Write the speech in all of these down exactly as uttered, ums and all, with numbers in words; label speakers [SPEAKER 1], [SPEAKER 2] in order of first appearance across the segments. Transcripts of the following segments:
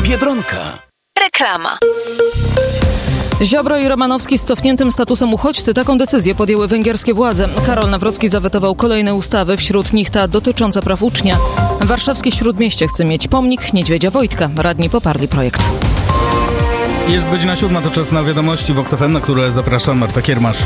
[SPEAKER 1] Biedronka.
[SPEAKER 2] Reklama.
[SPEAKER 3] Ziobro i Romanowski z cofniętym statusem uchodźcy. Taką decyzję podjęły węgierskie władze. Karol Nawrocki zawetował kolejne ustawy, wśród nich ta dotycząca praw ucznia. Warszawskie Śródmieście chce mieć pomnik Niedźwiedzia Wojtka. Radni poparli projekt.
[SPEAKER 4] Jest godzina siódma, to czas na wiadomości w Vox F M, na które zapraszam, Marta Kiermasz.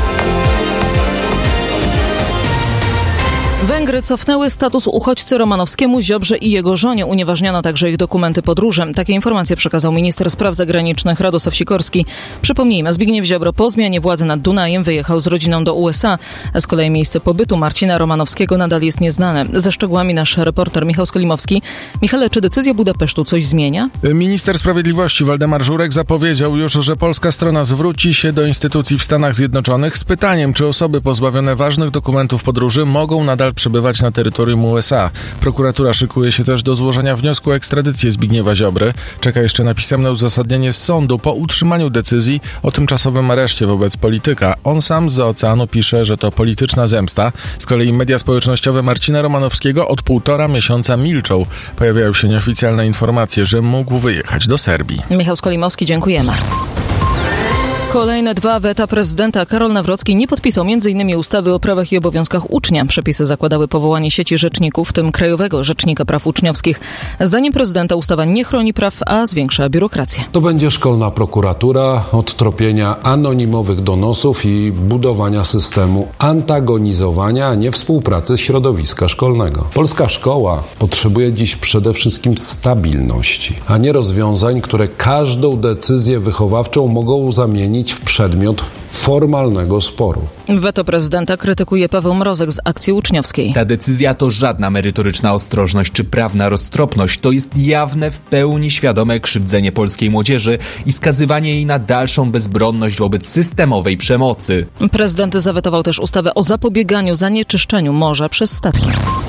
[SPEAKER 3] Węgry cofnęły status uchodźcy Romanowskiemu, Ziobrze i jego żonie. Unieważniono także ich dokumenty podróży. Takie informacje przekazał minister spraw zagranicznych Radosław Sikorski. Przypomnijmy, Zbigniew Ziobro po zmianie władzy nad Dunajem wyjechał z rodziną do U S A. Z kolei miejsce pobytu Marcina Romanowskiego nadal jest nieznane. Ze szczegółami nasz reporter Michał Skolimowski. Michale, czy decyzja Budapesztu coś zmienia?
[SPEAKER 5] Minister Sprawiedliwości Waldemar Żurek zapowiedział już, że polska strona zwróci się do instytucji w Stanach Zjednoczonych z pytaniem, czy osoby pozbawione ważnych dokumentów podróży mogą nadal przebywać na terytorium U S A. Prokuratura szykuje się też do złożenia wniosku o ekstradycję Zbigniewa Ziobry. Czeka jeszcze na pisemne uzasadnienie z sądu po utrzymaniu decyzji o tymczasowym areszcie wobec polityka. On sam zza oceanu pisze, że to polityczna zemsta. Z kolei media społecznościowe Marcina Romanowskiego od półtora miesiąca milczą. Pojawiają się nieoficjalne informacje, że mógł wyjechać do Serbii.
[SPEAKER 3] Michał Skolimowski, dziękujemy. Kolejne dwa weta prezydenta. Karol Nawrocki nie podpisał między innymi ustawy o prawach i obowiązkach ucznia. Przepisy zakładały powołanie sieci rzeczników, w tym Krajowego Rzecznika Praw Uczniowskich. Zdaniem prezydenta ustawa nie chroni praw, a zwiększa biurokrację.
[SPEAKER 6] To będzie szkolna prokuratura od tropienia anonimowych donosów i budowania systemu antagonizowania, a nie współpracy środowiska szkolnego. Polska szkoła potrzebuje dziś przede wszystkim stabilności, a nie rozwiązań, które każdą decyzję wychowawczą mogą zamienić w przedmiot formalnego sporu.
[SPEAKER 3] Weto prezydenta krytykuje Paweł Mrozek z Akcji Uczniowskiej.
[SPEAKER 7] Ta decyzja to żadna merytoryczna ostrożność czy prawna roztropność. To jest jawne, w pełni świadome krzywdzenie polskiej młodzieży i skazywanie jej na dalszą bezbronność wobec systemowej przemocy.
[SPEAKER 3] Prezydent zawetował też ustawę o zapobieganiu zanieczyszczeniu morza przez statki.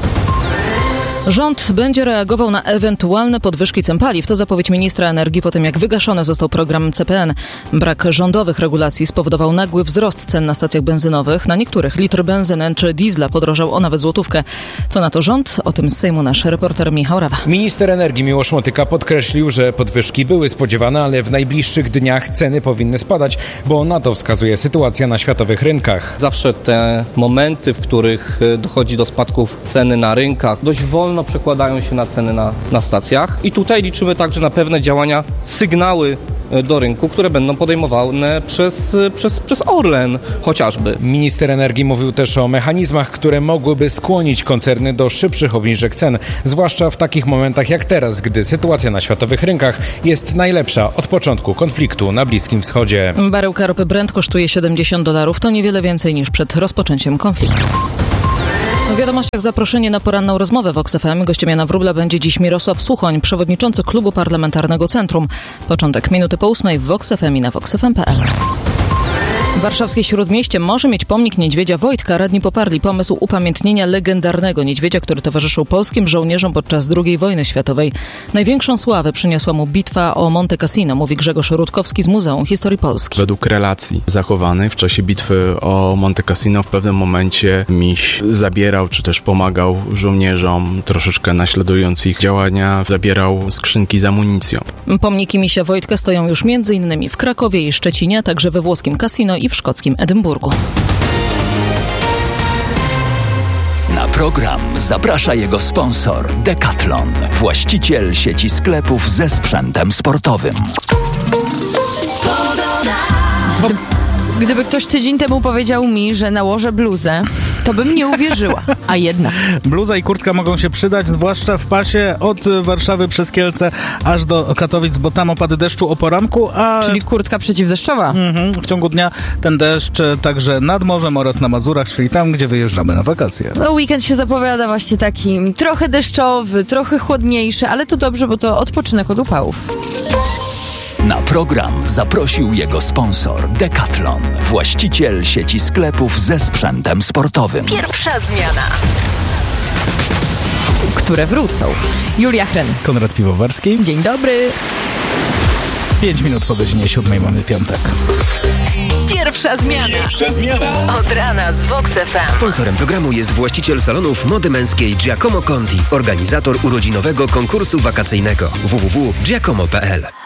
[SPEAKER 3] Rząd będzie reagował na ewentualne podwyżki cen paliw. To zapowiedź ministra energii po tym, jak wygaszony został program C P N. Brak rządowych regulacji spowodował nagły wzrost cen na stacjach benzynowych. Na niektórych litr benzyny czy diesla podrożał o nawet złotówkę. Co na to rząd? O tym z Sejmu nasz reporter Michał Rawa.
[SPEAKER 8] Minister energii Miłosz Motyka podkreślił, że podwyżki były spodziewane, ale w najbliższych dniach ceny powinny spadać, bo na to wskazuje sytuacja na światowych rynkach.
[SPEAKER 9] Zawsze te momenty, w których dochodzi do spadków ceny na rynkach, dość wolno przekładają się na ceny na, na stacjach i tutaj liczymy także na pewne działania, sygnały do rynku, które będą podejmowane przez, przez, przez Orlen chociażby.
[SPEAKER 8] Minister energii mówił też o mechanizmach, które mogłyby skłonić koncerny do szybszych obniżek cen, zwłaszcza w takich momentach jak teraz, gdy sytuacja na światowych rynkach jest najlepsza od początku konfliktu na Bliskim Wschodzie.
[SPEAKER 3] Baryłka ropy Brent kosztuje siedemdziesiąt dolarów, to niewiele więcej niż przed rozpoczęciem konfliktu. W wiadomościach zaproszenie na poranną rozmowę w Vox F M. Gościem Jana Wróbla będzie dziś Mirosław Suchoń, przewodniczący Klubu Parlamentarnego Centrum. Początek minuty po ósmej w Vox F M i na vox f m kropka p l. Warszawskie Śródmieście może mieć pomnik Niedźwiedzia Wojtka. Radni poparli pomysł upamiętnienia legendarnego niedźwiedzia, który towarzyszył polskim żołnierzom podczas drugiej wojny światowej. Największą sławę przyniosła mu bitwa o Monte Cassino, mówi Grzegorz Rutkowski z Muzeum Historii Polski.
[SPEAKER 10] Według relacji zachowanych w czasie bitwy o Monte Cassino w pewnym momencie miś zabierał, czy też pomagał żołnierzom troszeczkę naśladując ich działania, zabierał skrzynki z amunicją.
[SPEAKER 3] Pomniki misia Wojtka stoją już między innymi w Krakowie i Szczecinie, a także we włoskim Cassino i w szkockim Edynburgu.
[SPEAKER 1] Na program zaprasza jego sponsor Decathlon, właściciel sieci sklepów ze sprzętem sportowym.
[SPEAKER 11] Gdy, gdyby ktoś tydzień temu powiedział mi, że nałożę bluzę, to bym nie uwierzyła, a jednak.
[SPEAKER 4] Bluza i kurtka mogą się przydać, zwłaszcza w pasie od Warszawy przez Kielce aż do Katowic, bo tam opady deszczu o poranku, a...
[SPEAKER 11] Czyli kurtka przeciwdeszczowa.
[SPEAKER 4] Mhm. W ciągu dnia ten deszcz także nad morzem oraz na Mazurach, czyli tam, gdzie wyjeżdżamy na wakacje.
[SPEAKER 11] No, weekend się zapowiada właśnie taki trochę deszczowy, trochę chłodniejszy, ale to dobrze, bo to odpoczynek od upałów.
[SPEAKER 1] Na program zaprosił jego sponsor Decathlon, właściciel sieci sklepów ze sprzętem sportowym.
[SPEAKER 2] Pierwsza zmiana.
[SPEAKER 11] Które wrócą. Julia Hren.
[SPEAKER 4] Konrad Piwowarski.
[SPEAKER 11] Dzień dobry.
[SPEAKER 4] pięć minut po godzinie siódmej mamy piątek.
[SPEAKER 2] Pierwsza zmiana.
[SPEAKER 12] Pierwsza zmiana.
[SPEAKER 2] Od rana z Vox F M.
[SPEAKER 12] Sponsorem programu jest właściciel salonów mody męskiej Giacomo Conti, organizator urodzinowego konkursu wakacyjnego w w w kropka giacomo kropka p l.